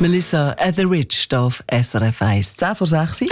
Melissa Etheridge auf SRF 1, 10 vor 6.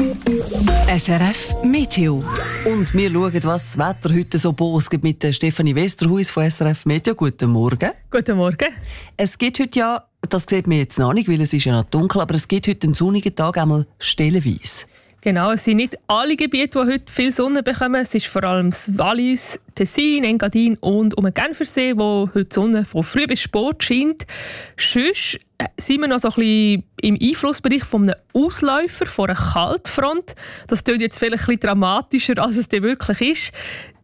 SRF Meteo. Und wir schauen, was das Wetter heute so bos gibt mit der Stefanie Westerhuis von SRF Meteo. Guten Morgen. Guten Morgen. Es gibt heute ja, das sieht man jetzt noch nicht, weil es ist ja noch dunkel, aber es gibt heute einen sonnigen Tag, einmal stellenweise. Genau, es sind nicht alle Gebiete, die heute viel Sonne bekommen. Es ist vor allem das Wallis, Tessin, Engadin und um den Genfersee, wo heute die Sonne von früh bis spät scheint. Sonst sind wir noch so ein bisschen im Einflussbereich von einem Ausläufer, von einer Kaltfront. Das klingt jetzt vielleicht ein bisschen dramatischer, als es denn wirklich ist.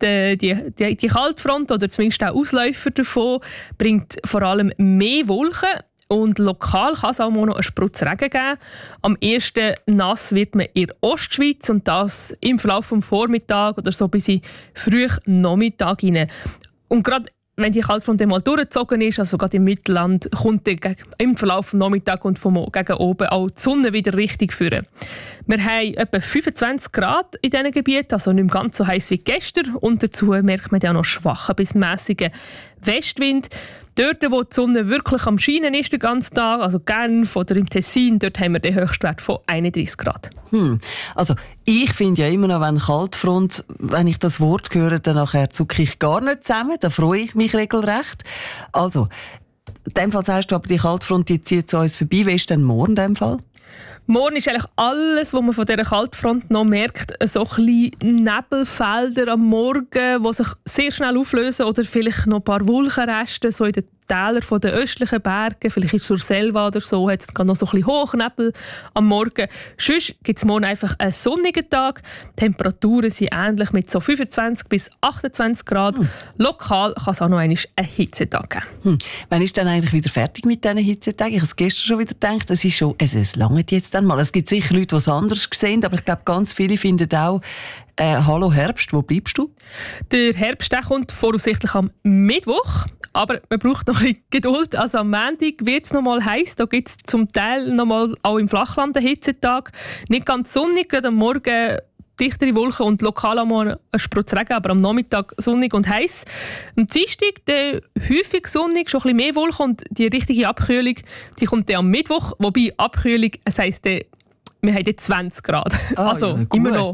Die Kaltfront, oder zumindest der Ausläufer davon, bringt vor allem mehr Wolken. Und lokal kann es auch mal noch einen Sprutz Regen geben. Am ersten nass wird man in der Ostschweiz und das im Verlauf des Vormittags oder so bis in frühen Nachmittag hinein. Und gerade wenn die Kaltfront einmal durchgezogen ist, also gerade im Mittelland, kommt im Verlauf des Nachmittags und von gegen oben auch die Sonne wieder richtig führen. Wir haben etwa 25 Grad in diesen Gebieten, also nicht ganz so heiß wie gestern. Und dazu merkt man dann auch noch schwachen bis mäßigen Westwind. Dort, wo die Sonne wirklich am Scheinen ist den ganzen Tag, also Genf oder im Tessin, dort haben wir den Höchstwert von 31 Grad. Also ich finde ja immer noch, wenn Kaltfront, wenn ich das Wort höre, dann nachher zucke ich gar nicht zusammen, da freue ich mich regelrecht. Also, in dem Fall sagst du aber, die Kaltfront die zieht zu uns vorbei. Wie ist denn morgen in dem Fall? Morgen ist eigentlich alles, was man von dieser Kaltfront noch merkt, so ein bisschen Nebelfelder am Morgen, die sich sehr schnell auflösen oder vielleicht noch ein paar Wolkenreste so in den Tälern der östlichen Berge, vielleicht ist es zur Selva oder so, hat es noch so ein bisschen Hochnebel am Morgen. Sonst gibt es morgen einfach einen sonnigen Tag. Die Temperaturen sind ähnlich mit so 25 bis 28 Grad. Lokal kann es auch noch einen Hitzetag geben. Wann ist dann eigentlich wieder fertig mit diesen Hitzetagen? Ich habe es gestern schon wieder gedacht, es langt jetzt dann mal. Es gibt sicher Leute, die es anders sehen, aber ich glaube, ganz viele finden auch, hallo Herbst, wo bleibst du? Der Herbst der kommt voraussichtlich am Mittwoch. Aber man braucht noch ein bisschen Geduld. Also am Montag wird es noch mal heiß. Da gibt es zum Teil noch mal auch im Flachland einen Hitzetag. Nicht ganz sonnig, am Morgen dichtere Wolken und lokal einmal ein Sprutz Regen, aber am Nachmittag sonnig und heiß. Am Dienstag häufig sonnig, schon ein bisschen mehr Wolken und die richtige Abkühlung, die kommt dann am Mittwoch. Wobei Abkühlung, es heisst, wir haben jetzt 20 Grad. Also ja, immer noch.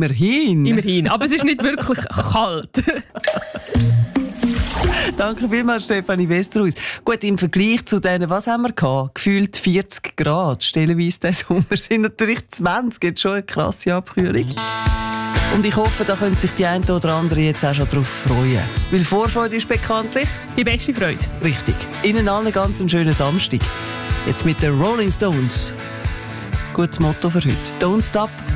Immerhin. Aber es ist nicht wirklich kalt. Danke vielmals, Stefanie Westerhuis. Gut, im Vergleich zu denen, was haben wir gehabt? Gefühlt 40 Grad. Stellenweise diesen Sommer sind natürlich 20. Jetzt schon eine krasse Abkühlung. Und ich hoffe, da können sich die einen oder anderen jetzt auch schon darauf freuen. Weil Vorfreude ist bekanntlich die beste Freude. Richtig. Ihnen allen ganz einen schönen Samstag. Jetzt mit den Rolling Stones. Gutes Motto für heute. Don't stop.